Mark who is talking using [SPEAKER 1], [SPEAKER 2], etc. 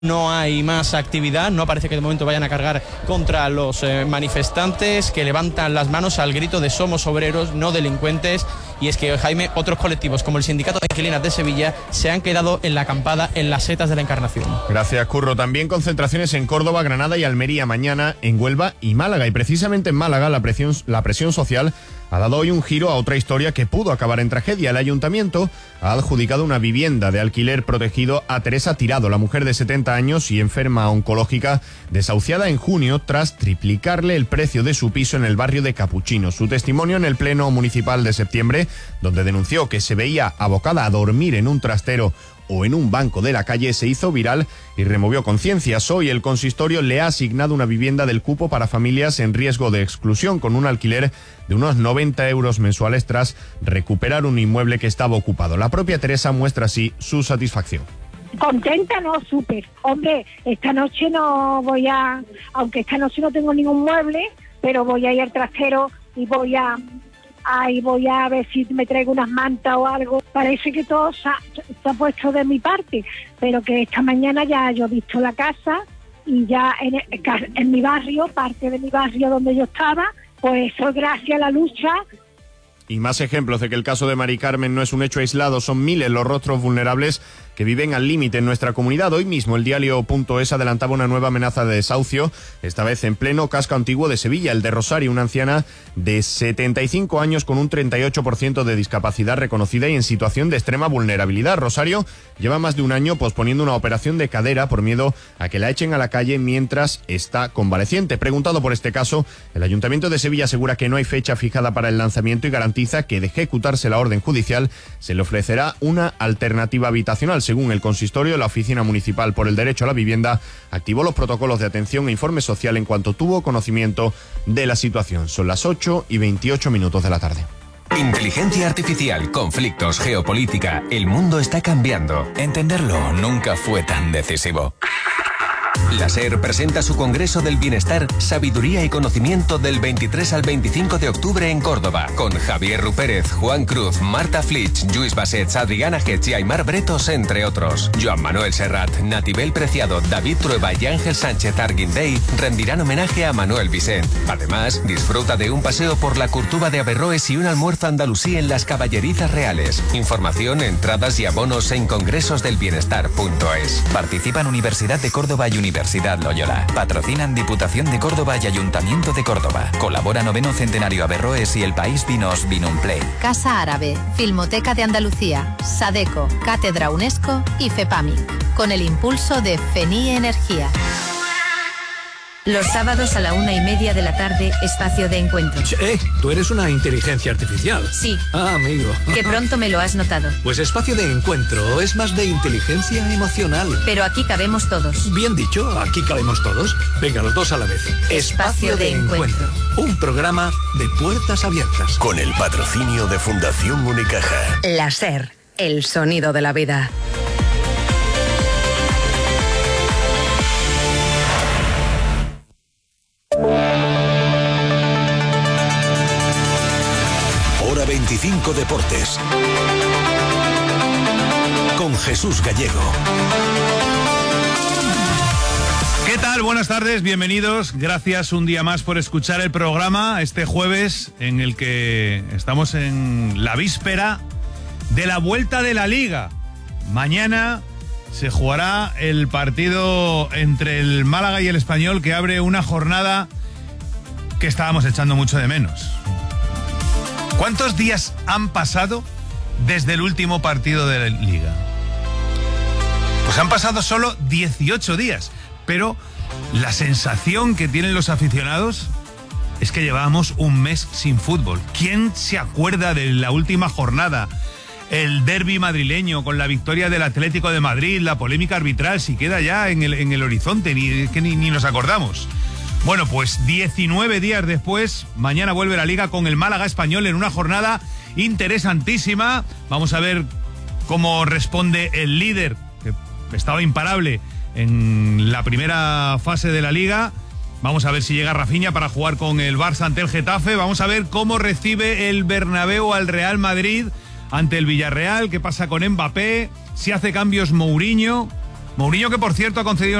[SPEAKER 1] No hay más actividad, no parece que de momento vayan a cargar contra los manifestantes que levantan las manos al grito de somos obreros, no delincuentes. Y es que, Jaime, otros colectivos como el Sindicato de Inquilinas de Sevilla se han quedado en la acampada en las setas de la Encarnación.
[SPEAKER 2] Gracias, Curro. También concentraciones en Córdoba, Granada y Almería mañana, en Huelva y Málaga. Y precisamente en Málaga la presión social ha dado hoy un giro a otra historia que pudo acabar en tragedia. El ayuntamiento ha adjudicado una vivienda de alquiler protegido a Teresa Tirado, la mujer de 70 años y enferma oncológica, desahuciada en junio tras triplicarle el precio de su piso en el barrio de Capuchino. Su testimonio en el Pleno Municipal de septiembre, donde denunció que se veía abocada a dormir en un trastero o en un banco de la calle, se hizo viral y removió conciencias. Hoy el consistorio le ha asignado una vivienda del cupo para familias en riesgo de exclusión con un alquiler de unos 90 euros mensuales tras recuperar un inmueble que estaba ocupado. La propia Teresa muestra así su satisfacción.
[SPEAKER 3] Contenta, no, súper. Hombre, esta noche no voy a, aunque esta noche no tengo ningún mueble, pero voy a ir al trastero y voy a ver si me traigo unas mantas o algo. Parece que todo se ha puesto de mi parte, pero que esta mañana ya yo he visto la casa y ya en mi barrio, parte de mi barrio donde yo estaba, pues eso gracias a la lucha.
[SPEAKER 2] Y más ejemplos de que el caso de Mari Carmen no es un hecho aislado, son miles los rostros vulnerables que viven al límite en nuestra comunidad. Hoy mismo el diario.es adelantaba una nueva amenaza de desahucio, esta vez en pleno casco antiguo de Sevilla, el de Rosario, una anciana de 75 años con un 38% de discapacidad reconocida y en situación de extrema vulnerabilidad. Rosario lleva más de un año posponiendo una operación de cadera por miedo a que la echen a la calle mientras está convaleciente. Preguntado por este caso, el Ayuntamiento de Sevilla asegura que no hay fecha fijada para el lanzamiento y garantiza que de ejecutarse la orden judicial se le ofrecerá una alternativa habitacional. Según el consistorio, la Oficina Municipal por el Derecho a la Vivienda activó los protocolos de atención e informe social en cuanto tuvo conocimiento de la situación. Son las 8:28 de la tarde.
[SPEAKER 4] Inteligencia artificial, conflictos, geopolítica. El mundo está cambiando. Entenderlo nunca fue tan decisivo. La SER presenta su Congreso del Bienestar, Sabiduría y Conocimiento del 23 al 25 de octubre en Córdoba, con Javier Rupérez, Juan Cruz, Marta Flitsch, Lluís Bassets, Adriana Getz y Aymar Bretos, entre otros. Joan Manuel Serrat, Natibel Preciado, David Trueba y Ángel Sánchez Arguindey rendirán homenaje a Manuel Vicent. Además, disfruta de un paseo por la Curtuba de Averroes y un almuerzo andalusí en las Caballerizas Reales. Información, entradas y abonos en congresosdelbienestar.es. Participan Universidad de Córdoba y Universidad Loyola. Patrocinan Diputación de Córdoba y Ayuntamiento de Córdoba. Colabora 9º Centenario Averroes y El País Vinos Vinumplay.
[SPEAKER 5] Casa Árabe, Filmoteca de Andalucía, Sadeco, Cátedra UNESCO y FEPAMIC. Con el impulso de FENI Energía.
[SPEAKER 6] Los sábados a la 1:30 de la tarde, espacio de encuentro.
[SPEAKER 7] Tú eres una inteligencia artificial.
[SPEAKER 6] Sí.
[SPEAKER 7] Ah, amigo.
[SPEAKER 6] Que pronto me lo has notado.
[SPEAKER 7] Pues espacio de encuentro es más de inteligencia emocional.
[SPEAKER 6] Pero aquí cabemos todos.
[SPEAKER 7] Bien dicho, aquí cabemos todos. Venga, los dos a la vez.
[SPEAKER 6] Espacio de encuentro.
[SPEAKER 7] Un programa de puertas abiertas.
[SPEAKER 4] Con el patrocinio de Fundación Unicaja.
[SPEAKER 8] La SER, el sonido de la vida.
[SPEAKER 4] Hora 25 Deportes. Con Jesús Gallego.
[SPEAKER 9] ¿Qué tal? Buenas tardes, bienvenidos. Gracias un día más por escuchar el programa este jueves en el que estamos en la víspera de la vuelta de la Liga. Mañana se jugará el partido entre el Málaga y el Español, que abre una jornada que estábamos echando mucho de menos. ¿Cuántos días han pasado desde el último partido de la Liga? Pues han pasado solo 18 días, pero la sensación que tienen los aficionados es que llevábamos un mes sin fútbol. ¿Quién se acuerda de la última jornada? El derbi madrileño con la victoria del Atlético de Madrid, la polémica arbitral, si queda ya en el horizonte, ni nos acordamos. Bueno, pues 19 días después, mañana vuelve la Liga con el Málaga Español en una jornada interesantísima. Vamos a ver cómo responde el líder, que estaba imparable en la primera fase de la Liga. Vamos a ver si llega Rafinha para jugar con el Barça ante el Getafe. Vamos a ver cómo recibe el Bernabéu al Real Madrid ante el Villarreal. ¿Qué pasa con Mbappé? Si hace cambios Mourinho. Mourinho, que por cierto ha concedido